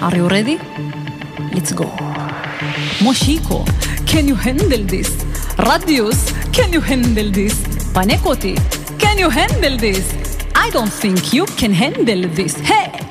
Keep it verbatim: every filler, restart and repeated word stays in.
Are you ready? Let's go. Moshiko, can you handle this? Radius, can you handle this? Panekoti, can you handle this? I don't think you can handle this. Hey!